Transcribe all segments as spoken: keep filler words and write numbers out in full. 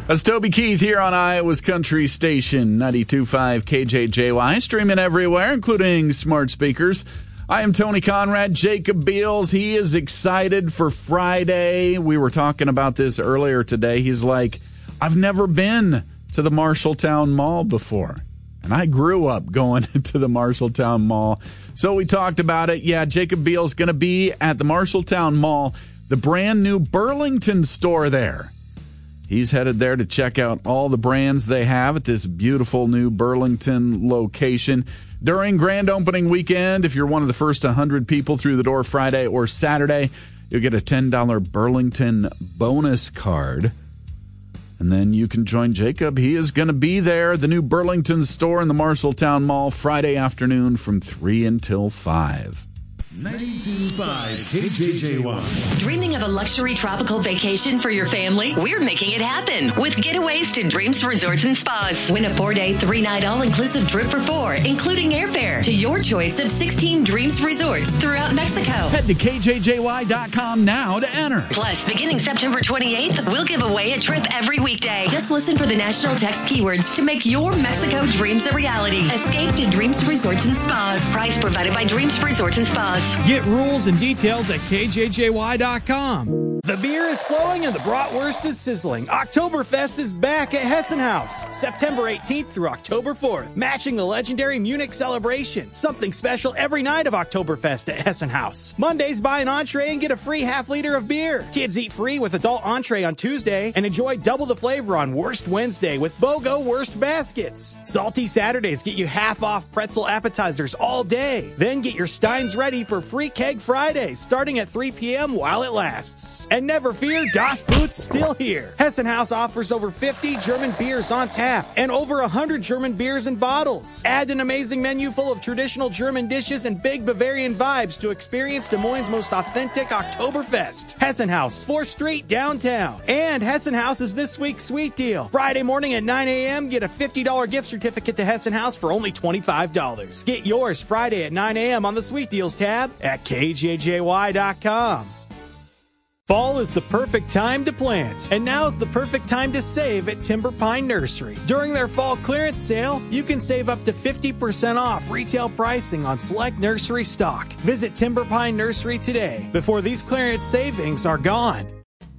That's Toby Keith here on Iowa's Country Station, ninety-two point five K J J Y, streaming everywhere, including smart speakers. I am Tony Conrad. Jacob Beals, he is excited for Friday. We were talking about this earlier today. He's like, I've never been to the Marshalltown Mall before. And I grew up going to the Marshalltown Mall. So we talked about it. Yeah, Jacob Beals going to be at the Marshalltown Mall, the brand new Burlington store there. He's headed there to check out all the brands they have at this beautiful new Burlington location. During grand opening weekend, if you're one of the first one hundred people through the door Friday or Saturday, you'll get a ten dollars Burlington bonus card. And then you can join Jacob. He is going to be there, the new Burlington store in the Marshalltown Mall, Friday afternoon from three until five. ninety-two point five K J J Y. Dreaming of a luxury tropical vacation for your family? We're making it happen with Getaways to Dreams Resorts and Spas. Win a four-day, three-night all-inclusive trip for four, including airfare, to your choice of sixteen Dreams Resorts throughout Mexico. Head to K J J Y dot com now to enter. Plus, beginning September twenty-eighth, we'll give away a trip every weekday. Just listen for the national text keywords to make your Mexico dreams a reality. Escape to Dreams Resorts and Spas. Price provided by Dreams Resorts and Spas. Get rules and details at K J J Y dot com. The beer is flowing and the bratwurst is sizzling. Oktoberfest is back at Hessen House, September eighteenth through October fourth, matching the legendary Munich celebration. Something special every night of Oktoberfest at Hessen House. Mondays, buy an entree and get a free half liter of beer. Kids eat free with adult entree on Tuesday and enjoy double the flavor on Wurst Wednesday with BOGO Wurst baskets. Salty Saturdays get you half off pretzel appetizers all day. Then get your steins ready for free keg Fridays starting at three p.m. while it lasts. And never fear, Das Boot's still here. Hessen House offers over fifty German beers on tap and over one hundred German beers in bottles. Add an amazing menu full of traditional German dishes and big Bavarian vibes to experience Des Moines' most authentic Oktoberfest. Hessen House, fourth Street, downtown. And Hessen House is this week's sweet deal. Friday morning at nine a.m., get a fifty dollars gift certificate to Hessen House for only twenty-five dollars. Get yours Friday at nine a.m. on the Sweet Deals tab at K J J Y dot com. Fall is the perfect time to plant, and now's the perfect time to save at Timber Pine Nursery. During their fall clearance sale, you can save up to fifty percent off retail pricing on select nursery stock. Visit Timber Pine Nursery today before these clearance savings are gone.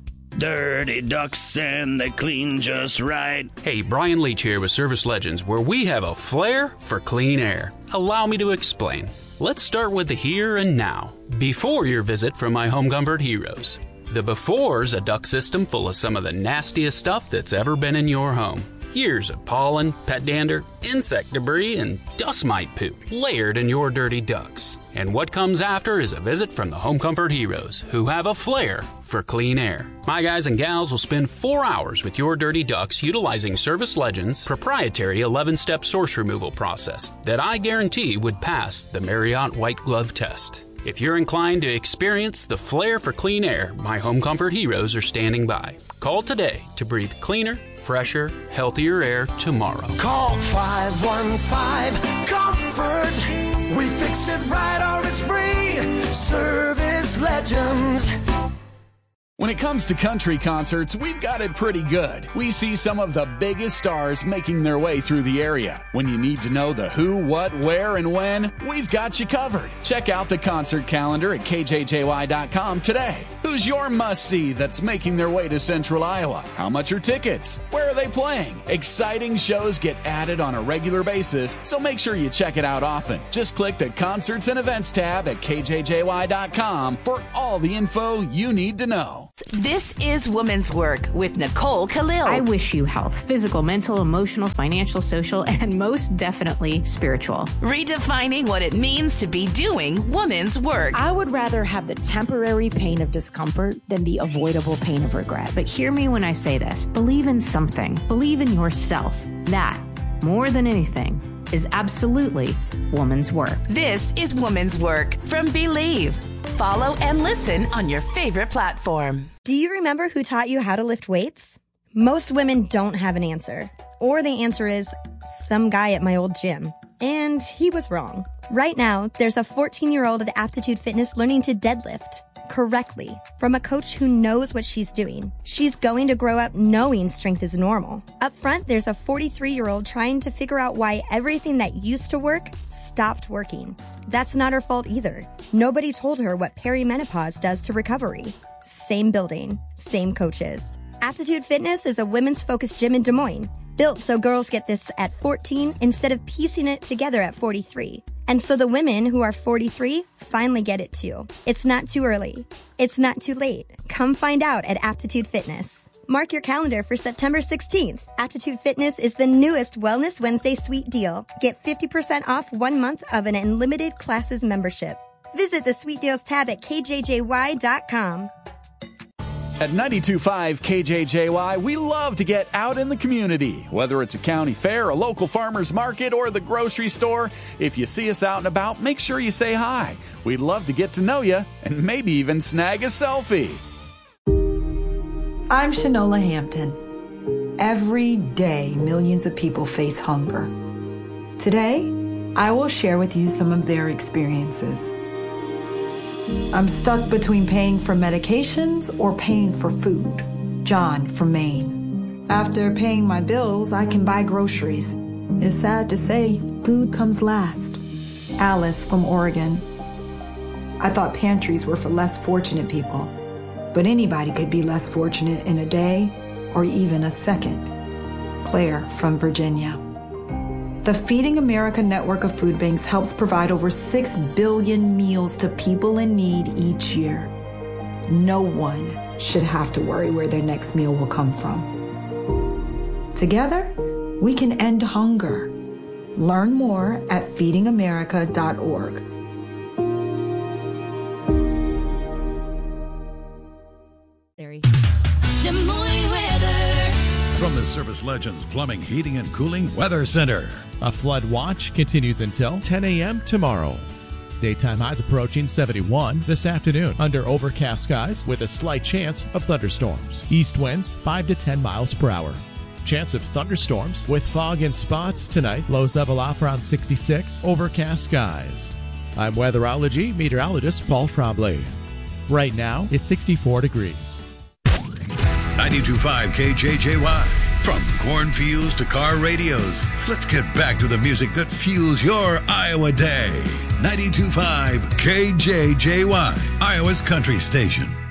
Dirty ducks and they clean just right. Hey, Brian Leach here with Service Legends, where we have a flair for clean air. Allow me to explain. Let's start with the here and now, before your visit from my Home Comfort heroes. The before's a duct system full of some of the nastiest stuff that's ever been in your home. Years of pollen, pet dander, insect debris, and dust mite poop layered in your dirty ducts. And what comes after is a visit from the Home Comfort heroes, who have a flair for clean air. My guys and gals will spend four hours with your dirty ducts utilizing Service Legends' proprietary eleven-step source removal process that I guarantee would pass the Marriott White Glove test. If you're inclined to experience the flair for clean air, my Home Comfort heroes are standing by. Call today to breathe cleaner, fresher, healthier air tomorrow. Call five one five comfort. We fix it right or it's free. Service Legends. When it comes to country concerts, we've got it pretty good. We see some of the biggest stars making their way through the area. When you need to know the who, what, where, and when, we've got you covered. Check out the concert calendar at K J J Y dot com today. Who's your must-see that's making their way to Central Iowa? How much are tickets? Where are they playing? Exciting shows get added on a regular basis, so make sure you check it out often. Just click the Concerts and Events tab at K J J Y dot com for all the info you need to know. This is Woman's Work with Nicole Khalil. I wish you health, physical, mental, emotional, financial, social, and most definitely spiritual. Redefining what it means to be doing woman's work. I would rather have the temporary pain of discomfort than the avoidable pain of regret. But hear me when I say this. Believe in something. Believe in yourself. That, more than anything, is absolutely woman's work. This is Woman's Work from Believe. Follow and listen on your favorite platform. Do you remember who taught you how to lift weights? Most women don't have an answer. Or the answer is, some guy at my old gym. And he was wrong. Right now, there's a fourteen-year-old at Aptitude Fitness learning to deadlift. correctly from a coach who knows what she's doing. She's going to grow up knowing strength is normal. Up front, there's a forty-three-year-old trying to figure out why everything that used to work stopped working. That's not her fault either. Nobody told her what perimenopause does to recovery. Same building, same coaches. Aptitude Fitness is a women's focused gym in Des Moines, built so girls get this at fourteen instead of piecing it together at forty-three. And so the women who are forty-three finally get it too. It's not too early. It's not too late. Come find out at Aptitude Fitness. Mark your calendar for September sixteenth. Aptitude Fitness is the newest Wellness Wednesday sweet deal. Get fifty percent off one month of an unlimited classes membership. Visit the sweet deals tab at K J J Y dot com. At ninety-two point five K J J Y, we love to get out in the community. Whether it's a county fair, a local farmer's market, or the grocery store, if you see us out and about, make sure you say hi. We'd love to get to know you and maybe even snag a selfie. I'm Shanola Hampton. Every day, millions of people face hunger. Today, I will share with you some of their experiences. I'm stuck between paying for medications or paying for food. John from Maine. After paying my bills, I can buy groceries. It's sad to say, food comes last. Alice from Oregon. I thought pantries were for less fortunate people, but anybody could be less fortunate in a day or even a second. Claire from Virginia. The Feeding America network of food banks helps provide over six billion meals to people in need each year. No one should have to worry where their next meal will come from. Together, we can end hunger. Learn more at feeding america dot org. From the Service Legends Plumbing, Heating, and Cooling Weather Center. A flood watch continues until ten a.m. tomorrow. Daytime highs approaching seventy-one this afternoon under overcast skies with a slight chance of thunderstorms. East winds five to ten miles per hour. Chance of thunderstorms with fog in spots tonight. Lows level off around sixty-six. Overcast skies. I'm weatherology meteorologist Paul Trombley. Right now, it's sixty-four degrees. ninety-two point five K J J Y. From cornfields to car radios, let's get back to the music that fuels your Iowa day. ninety-two point five K J J Y, Iowa's country station.